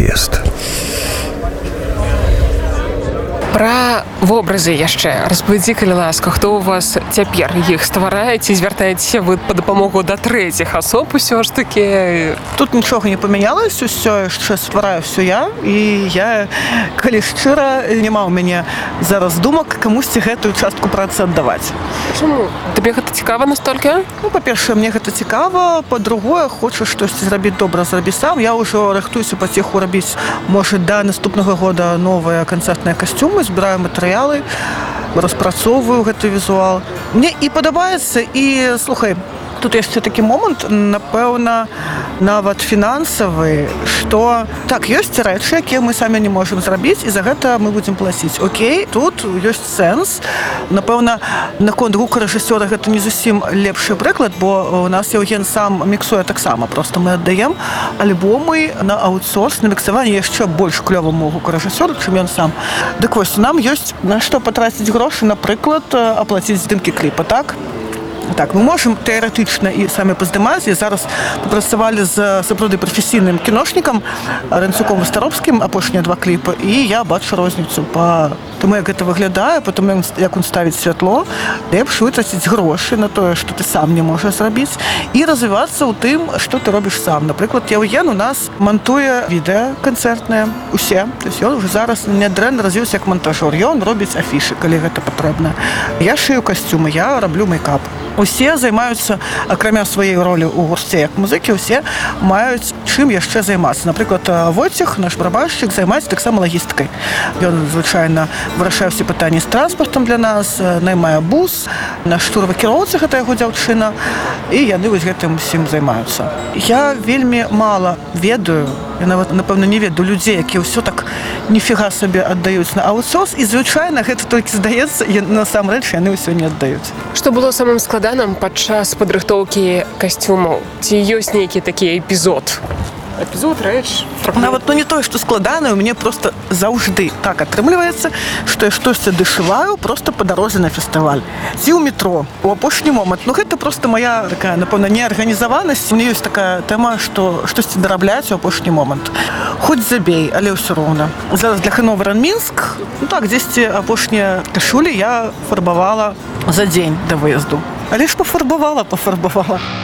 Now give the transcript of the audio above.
фест. Пра вобразы яшчэ распавядзі, калі ласка, хто у вас цяпер іх стварае, ці звяртаецеся вы па дапамогу да трэціх асоб усё ж такі? Тут нічога не памянялася, усё яшчэ ствараю ўсё я, і я, калі шчыра, няма ў мяне зараз думак камусьці гэтую частку працы аддаваць. Чаму? Табе гэта цікава настолькі? Ну, па-першае, мне гэта цікава, па-другое, хочаш штосьці зрабіць добра, зрабі сам. Я ўжо рыхтуюся паціху рабіць, можа, да наступнага года новыя канцэртныя касцюмы, збіраю матэрыялы, распрацоўваю гэты візуал. Мне і падабаецца, і, слухай, тут яшчэ такі момант, напэўна, нават фінансавы, што так, ёсць рэчы, якія мы самі не можам зрабіць, і за гэта мы будзем плаціць. Окей, тут ёсць сэнс. Напэўна, наконт гукарэжысёра гэта не зусім лепшы прыклад, бо у нас Еўген сам міксуе таксама. Проста мы аддаем альбомы на аутсорс, на міксаванне яшчэ больш клёваму гукарэжысёру, чым ён сам. Дык вось, нам ёсць на што патраціць грошы, напрыклад, аплаціць здымкі кліпа, так? Так, мы можам тэарэтычна і самі паздымаць. І зараз папрацавалі з сапраўды прафесійным кіношнікам Ранцюком і Старобскім апошнія 2 кліпы, і я бачу розніцу па тому, як гэта выглядае, па тому, як он ставіць святло. Лепш вытраціць грошы на тое, што ты сам не можаш зрабіць, і развівацца ў тым, што ты робіш сам. Напрыклад, Еўген у нас мантуе відэа канцэртныя, усе. То есть ён уже зараз нядрэнна развіўся як монтажёр. Ён робіць афішы, калі гэта патрэбна. Я шыю касцюмы, я раблю мейкап. Усе займаюцца, акрамя сваёй ролі ў гурце як музыкі, усе маюць чым яшчэ займацца. Напрыклад, Войцех, наш барабаншчык, займаецца таксама лагістыкай. Ён звычайна вырашае ўсе пытанні з транспартам для нас, наймае бус, наш турбакіроўца, гэта яго дзяўчына, і яны вось гэтым усім займаюцца. Я вельмі мала ведаю, я нават, напэўна, не ведаю людзей, якія ўсё так ніфіга сабе аддаюць на аутсорс, і звычайна гэта толькі здаецца, і насамрэч яны ўсё не аддаюць. Што было самым складаным падчас падрыхтоўкі касцюмаў? Ці ёсць нейкі такі эпізод? Эпізод, рэч? Нават, не тое, што складанае, у мяне проста заўжды так атрымліваецца, што я штосьці дашываю проста па дарозе на фестываль. Ці ў метро, у апошні момант. Гэта проста моя такая, напэўна, неарганізаванасць. У мяне ёсць такая тэма, што штосьці дарабляць у апошні момант. Хоць забей, але ўсё роўна. Зараз для Хановера Мінск, так, дзесьці апошнія кашулі я фарбавала за дзень да выезду. Але ж пафарбавала.